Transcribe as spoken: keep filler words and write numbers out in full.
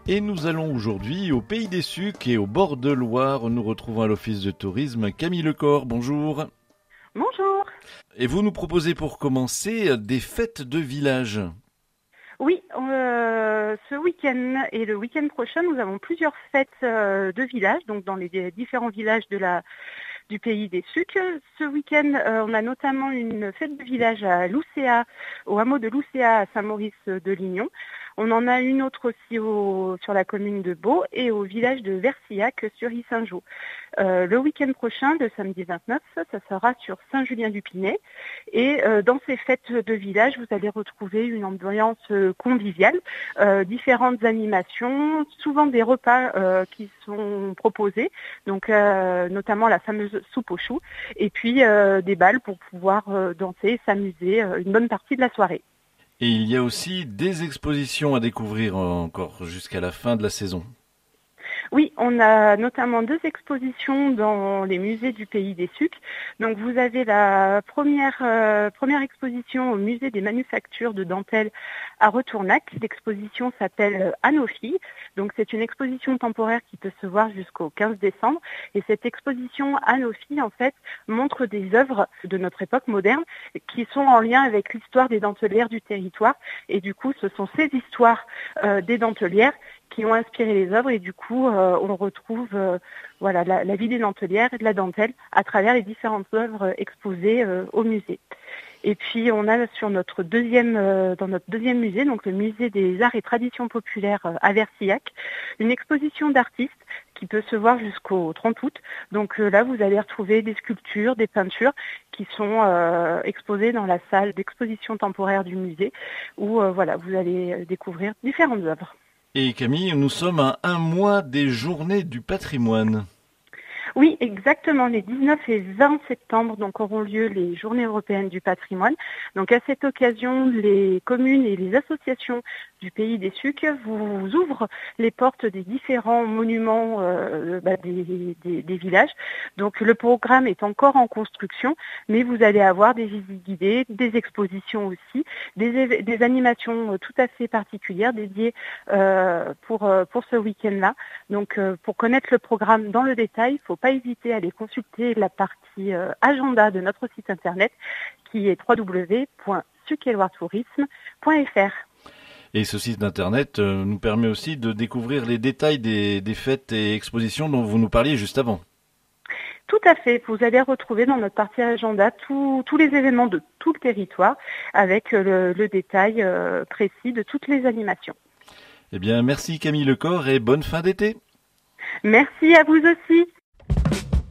Et nous allons aujourd'hui au Pays des Sucs et au bord de Loire. Nous retrouvons à l'Office de tourisme Camille Lecor. Bonjour. Bonjour. Et vous nous proposez pour commencer des fêtes de village. Oui, euh, ce week-end et le week-end prochain, nous avons plusieurs fêtes euh, de village, donc dans les différents villages de la, du Pays des Sucs. Ce week-end, euh, on a notamment une fête de village à Loucéa, au hameau de Loucéa à Saint-Maurice-de-Lignon. On en a une autre aussi au, sur la commune de Beau et au village de Versillac sur Issingeaux. Euh, le week-end prochain, le samedi vingt-neuf, ça sera sur Saint-Julien-du-Pinet. Et euh, dans ces fêtes de village, vous allez retrouver une ambiance euh, conviviale, euh, différentes animations, souvent des repas euh, qui sont proposés, donc euh, notamment la fameuse soupe aux choux, et puis euh, des balles pour pouvoir euh, danser, s'amuser euh, une bonne partie de la soirée. Et il y a aussi des expositions à découvrir encore jusqu'à la fin de la saison. Oui, on a notamment deux expositions dans les musées du Pays des Sucs. Donc vous avez la première, euh, première exposition au musée des manufactures de dentelle à Retournac. L'exposition s'appelle Anofi. Donc c'est une exposition temporaire qui peut se voir jusqu'au quinze décembre. Et cette exposition Anofi, en fait, montre des œuvres de notre époque moderne qui sont en lien avec l'histoire des dentelières du territoire. Et du coup, ce sont ces histoires euh, des dentelières qui ont inspiré les œuvres et du coup euh, on retrouve euh, voilà la, la vie des dentelières et de la dentelle à travers les différentes œuvres exposées euh, au musée. Et puis on a sur notre deuxième euh, dans notre deuxième musée, donc le musée des arts et traditions populaires euh, à Versillac, une exposition d'artistes qui peut se voir jusqu'au trente août. Donc euh, là vous allez retrouver des sculptures, des peintures qui sont euh, exposées dans la salle d'exposition temporaire du musée où euh, voilà vous allez découvrir différentes œuvres. Et Camille, nous sommes à un mois des Journées du patrimoine. Oui, exactement. Les dix-neuf et vingt septembre donc, auront lieu les Journées européennes du patrimoine. Donc à cette occasion, les communes et les associations du Pays des Sucs vous ouvrent les portes des différents monuments euh, bah, des, des, des villages. Donc le programme est encore en construction, mais vous allez avoir des visites guidées, des expositions aussi, des, des animations tout à fait particulières dédiées euh, pour, pour ce week-end-là. Donc euh, pour connaître le programme dans le détail, il faut pas hésiter à aller consulter la partie euh, agenda de notre site internet qui est w w w point suc et loire tourisme point f r. Et ce site internet euh, nous permet aussi de découvrir les détails des, des fêtes et expositions dont vous nous parliez juste avant. Tout à fait. Vous allez retrouver dans notre partie agenda tous tous les événements de tout le territoire avec le, le détail euh, précis de toutes les animations. Eh bien, merci Camille Lecor et bonne fin d'été. Merci à vous aussi.